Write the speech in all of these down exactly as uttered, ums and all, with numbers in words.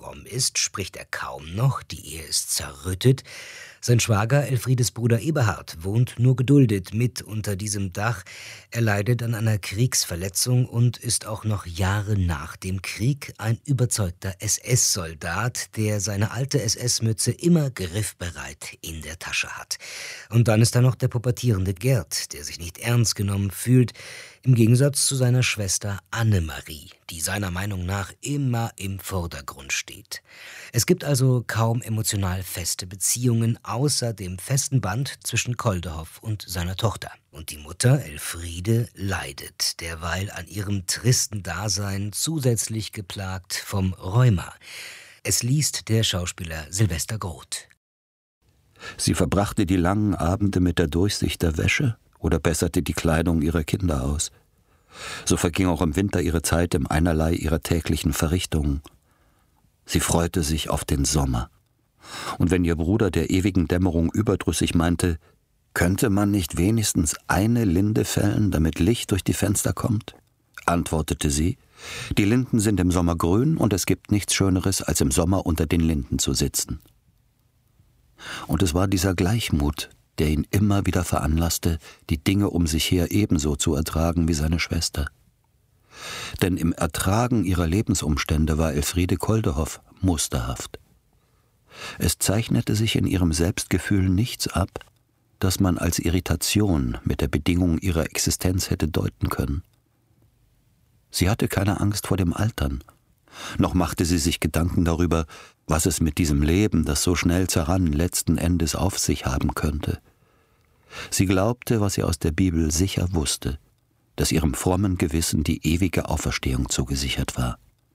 fromm ist, spricht er kaum noch, die Ehe ist zerrüttet. Sein Schwager, Elfriedes Bruder Eberhard, wohnt nur geduldet mit unter diesem Dach. Er leidet an einer Kriegsverletzung und ist auch noch Jahre nach dem Krieg ein überzeugter S S-Soldat, der seine alte S S-Mütze immer griffbereit in der Tasche hat. Und dann ist da noch der pubertierende Gerd, der sich nicht ernst genommen fühlt, im Gegensatz zu seiner Schwester Annemarie, die seiner Meinung nach immer im Vordergrund steht. Es gibt also kaum emotional feste Beziehungen, außer dem festen Band zwischen Koldehoff und seiner Tochter. Und die Mutter, Elfriede, leidet derweil an ihrem tristen Dasein, zusätzlich geplagt vom Rheuma. Es liest der Schauspieler Sylvester Groth. Sie verbrachte die langen Abende mit der Durchsicht der Wäsche oder besserte die Kleidung ihrer Kinder aus. So verging auch im Winter ihre Zeit im Einerlei ihrer täglichen Verrichtungen. Sie freute sich auf den Sommer. Und wenn ihr Bruder der ewigen Dämmerung überdrüssig meinte, könnte man nicht wenigstens eine Linde fällen, damit Licht durch die Fenster kommt, antwortete sie, die Linden sind im Sommer grün und es gibt nichts Schöneres, als im Sommer unter den Linden zu sitzen. Und es war dieser Gleichmut, der ihn immer wieder veranlasste, die Dinge um sich her ebenso zu ertragen wie seine Schwester. Denn im Ertragen ihrer Lebensumstände war Elfriede Koldehoff musterhaft. Es zeichnete sich in ihrem Selbstgefühl nichts ab, das man als Irritation mit der Bedingung ihrer Existenz hätte deuten können. Sie hatte keine Angst vor dem Altern, noch machte sie sich Gedanken darüber, was es mit diesem Leben, das so schnell zerrann, letzten Endes auf sich haben könnte. Sie glaubte, was sie aus der Bibel sicher wusste, dass ihrem frommen Gewissen die ewige Auferstehung zugesichert war.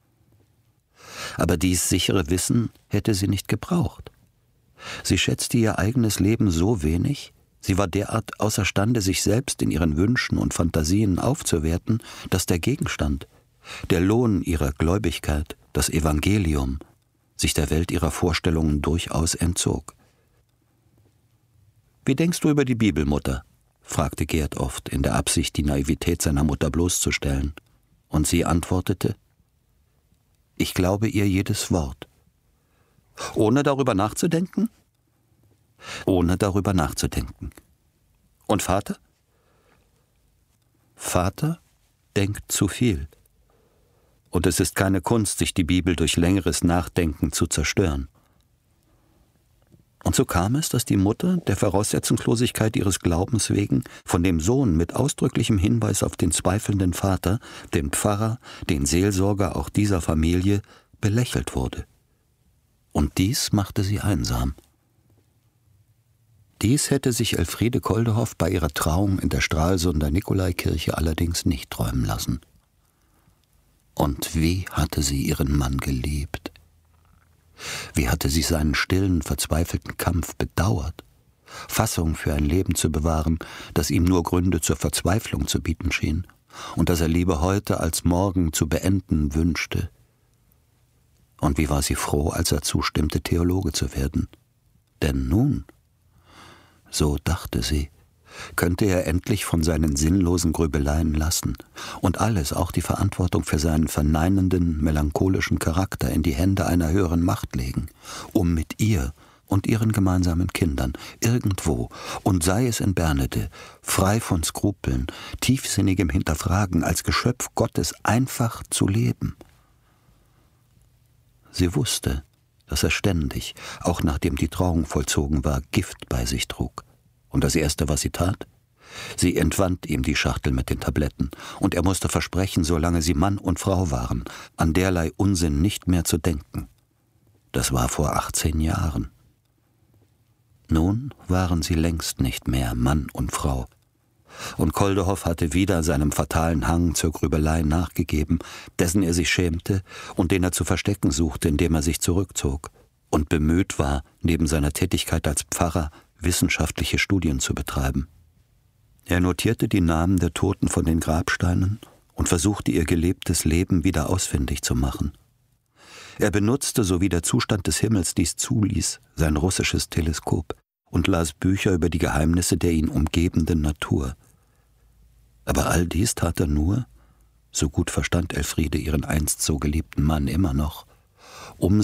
Aber dies sichere Wissen hätte sie nicht gebraucht. Sie schätzte ihr eigenes Leben so wenig, sie war derart außerstande, sich selbst in ihren Wünschen und Fantasien aufzuwerten, dass der Gegenstand, der Lohn ihrer Gläubigkeit, das Evangelium, sich der Welt ihrer Vorstellungen durchaus entzog. »Wie denkst du über die Bibel, Mutter?« fragte Gerd oft, in der Absicht, die Naivität seiner Mutter bloßzustellen. Und sie antwortete, »Ich glaube ihr jedes Wort.« »Ohne darüber nachzudenken?« »Ohne darüber nachzudenken.« »Und Vater?« »Vater denkt zu viel. Und es ist keine Kunst, sich die Bibel durch längeres Nachdenken zu zerstören.« Und so kam es, dass die Mutter, der Voraussetzungslosigkeit ihres Glaubens wegen, von dem Sohn mit ausdrücklichem Hinweis auf den zweifelnden Vater, den Pfarrer, den Seelsorger auch dieser Familie, belächelt wurde. Und dies machte sie einsam. Dies hätte sich Elfriede Koldehoff bei ihrer Trauung in der Stralsunder Nikolaikirche allerdings nicht träumen lassen. Und wie hatte sie ihren Mann geliebt! Wie hatte sie seinen stillen, verzweifelten Kampf bedauert, Fassung für ein Leben zu bewahren, das ihm nur Gründe zur Verzweiflung zu bieten schien und das er lieber heute als morgen zu beenden wünschte. Und wie war sie froh, als er zustimmte, Theologe zu werden. Denn nun, so dachte sie, könnte er endlich von seinen sinnlosen Grübeleien lassen und alles, auch die Verantwortung für seinen verneinenden, melancholischen Charakter in die Hände einer höheren Macht legen, um mit ihr und ihren gemeinsamen Kindern irgendwo, und sei es in Bernede, frei von Skrupeln, tiefsinnigem Hinterfragen, als Geschöpf Gottes einfach zu leben. Sie wusste, dass er ständig, auch nachdem die Trauung vollzogen war, Gift bei sich trug. Und das Erste, was sie tat? Sie entwand ihm die Schachtel mit den Tabletten, und er musste versprechen, solange sie Mann und Frau waren, an derlei Unsinn nicht mehr zu denken. Das war vor achtzehn Jahren. Nun waren sie längst nicht mehr Mann und Frau. Und Koldehoff hatte wieder seinem fatalen Hang zur Grübelei nachgegeben, dessen er sich schämte und den er zu verstecken suchte, indem er sich zurückzog und bemüht war, neben seiner Tätigkeit als Pfarrer wissenschaftliche Studien zu betreiben. Er notierte die Namen der Toten von den Grabsteinen und versuchte ihr gelebtes Leben wieder ausfindig zu machen. Er benutzte, so wie der Zustand des Himmels dies zuließ, sein russisches Teleskop und las Bücher über die Geheimnisse der ihn umgebenden Natur. Aber all dies tat er nur, so gut verstand Elfriede ihren einst so geliebten Mann immer noch, um